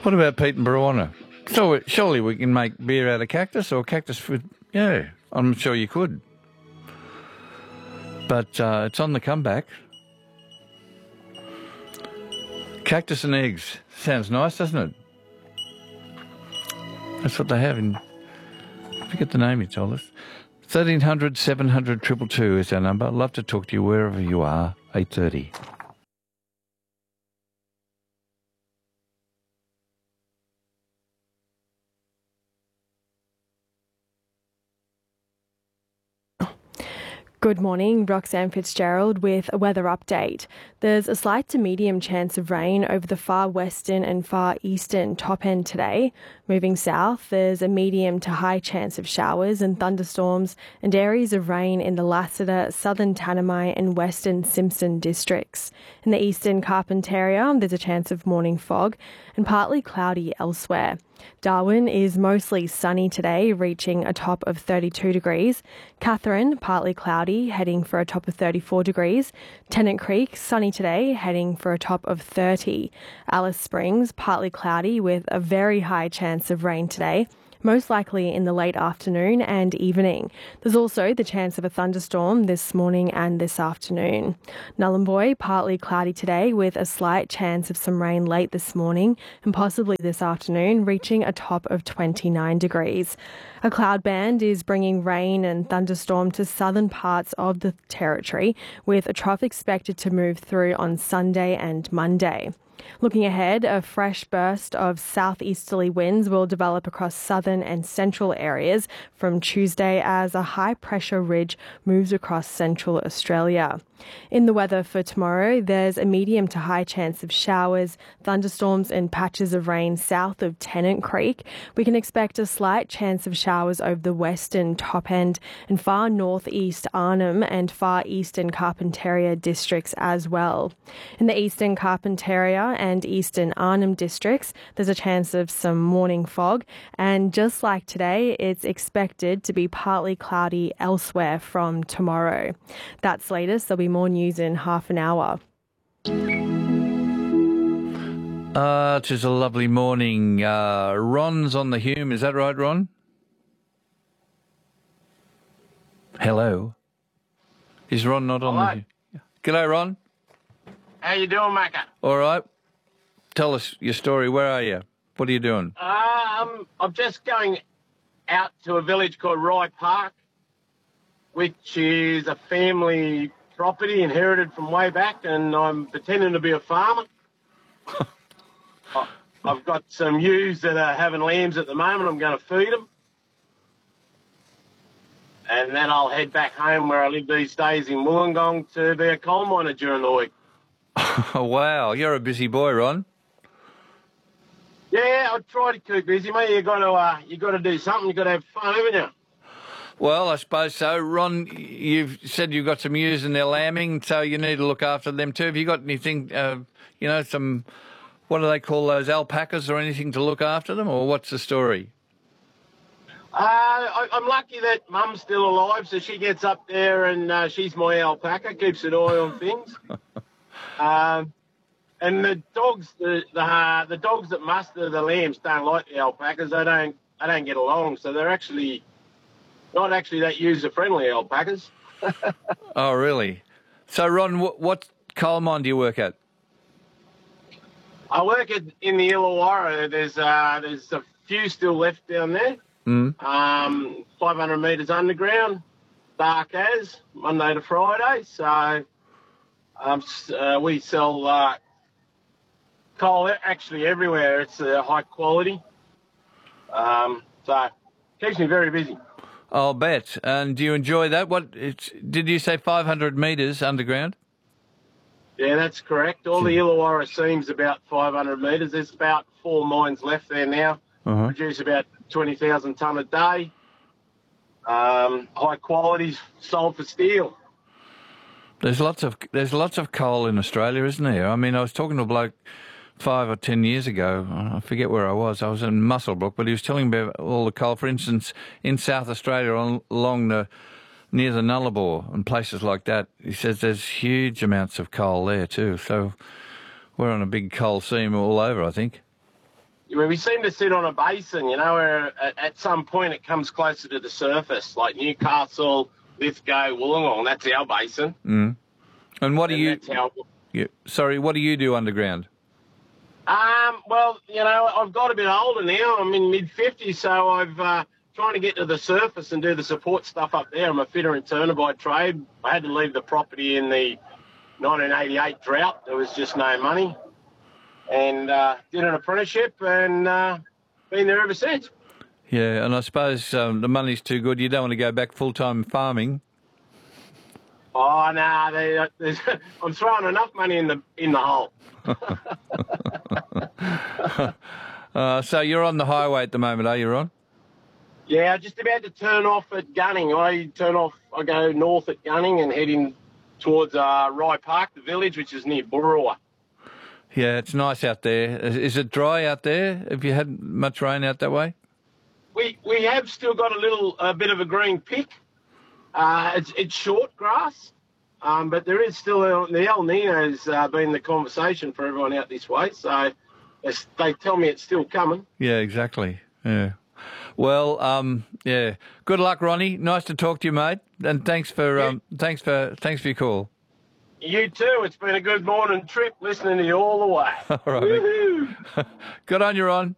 What about Pete and Baroina? So surely we can make beer out of cactus or cactus food. Yeah, I'm sure you could. But it's on the comeback. Cactus and eggs. Sounds nice, doesn't it? That's what they have in... I forget the name he told us. 1300 700 222 is our number. I'd love to talk to you wherever you are. 8:30. Good morning, Roxanne Fitzgerald with a weather update. There's a slight to medium chance of rain over the far western and far eastern top end today. Moving south, there's a medium to high chance of showers and thunderstorms and areas of rain in the Lassiter, southern Tanami and western Simpson districts. In the eastern Carpentaria, there's a chance of morning fog and partly cloudy elsewhere. Darwin is mostly sunny today, reaching a top of 32 degrees. Katherine, partly cloudy, heading for a top of 34 degrees. Tennant Creek, sunny today, heading for a top of 30. Alice Springs, partly cloudy with a very high chance of rain today, most likely in the late afternoon and evening. There's also the chance of a thunderstorm this morning and this afternoon. Nhulunbuy, partly cloudy today with a slight chance of some rain late this morning and possibly this afternoon, reaching a top of 29 degrees. A cloud band is bringing rain and thunderstorm to southern parts of the territory, with a trough expected to move through on Sunday and Monday. Looking ahead, a fresh burst of southeasterly winds will develop across southern and central areas from Tuesday as a high-pressure ridge moves across central Australia. In the weather for tomorrow, there's a medium to high chance of showers, thunderstorms and patches of rain south of Tennant Creek. We can expect a slight chance of showers over the western top end and far northeast Arnhem and far eastern Carpentaria districts as well. In the eastern Carpentaria and eastern Arnhem districts, there's a chance of some morning fog, and just like today, it's expected to be partly cloudy elsewhere from tomorrow. That's latest. There'll be more news in half an hour. It is a lovely morning. Ron's on the Hume. Is that right, Ron? Hello. Is Ron not on the Hume? G'day, Ron. How you doing, Macca? All right. Tell us your story. Where are you? What are you doing? I'm just going out to a village called Rye Park, which is a family property inherited from way back, and I'm pretending to be a farmer. I've got some ewes that are having lambs at the moment. I'm going to feed them. And then I'll head back home where I live these days in Wollongong to be a coal miner during the week. Oh, wow. You're a busy boy, Ron. Yeah, I try to keep busy, mate. You got to do something. You got to have fun, haven't you? Well, I suppose so. Ron, you've said you've got some ewes and they're lambing, so you need to look after them too. Have you got anything, some, what do they call those, alpacas or anything to look after them, or what's the story? I'm lucky that Mum's still alive, so she gets up there and she's my alpaca, keeps an eye on things. And the dogs, the dogs that muster the lambs don't like the alpacas. They don't get along, so they're actually not actually that user-friendly, alpacas. Oh, really? So, Ron, what coal mine do you work at? I work in the Illawarra. There's a few still left down there. 500 metres underground, dark as, Monday to Friday. So we sell coal actually everywhere. It's high quality. So keeps me very busy. I'll bet. And do you enjoy that? Did you say 500 metres underground? Yeah, that's correct. All the Illawarra seam's about 500 metres. There's about 4 mines left there now. Produce about 20,000 tonne a day. High quality, sold for steel. There's lots of coal in Australia, isn't there? I mean, I was talking to a bloke 5 or 10 years ago. I forget where I was. I was in Muswellbrook, but he was telling me about all the coal. For instance, in South Australia, near the Nullarbor and places like that, he says there's huge amounts of coal there too. So we're on a big coal seam all over, I think. we seem to sit on a basin, where at some point it comes closer to the surface, like Newcastle, Lithgow, Wollongong. That's our basin. Mm. And what do you? That's how, what do you do underground? Well, I've got a bit older now. I'm in mid-50s, so I've trying to get to the surface and do the support stuff up there. I'm a fitter and turner by trade. I had to leave the property in the 1988 drought. There was just no money. And did an apprenticeship and been there ever since. Yeah, and I suppose the money's too good. You don't want to go back full-time farming. Oh, no, I'm throwing enough money in the hole. So you're on the highway at the moment, are you, Ron? Yeah, just about to turn off at Gunning. I go north at Gunning and heading towards Rye Park, the village, which is near Burrawa. Yeah, it's nice out there. Is it dry out there? Have you had much rain out that way? We have still got a bit of a green pick. It's short grass, but there is still the El Nino's been the conversation for everyone out this way. So they tell me it's still coming. Yeah, exactly. Yeah. Well, yeah. Good luck, Ronnie. Nice to talk to you, mate. And thanks for your call. You too. It's been a good morning trip listening to you all the way. All right. Good on you, Ron.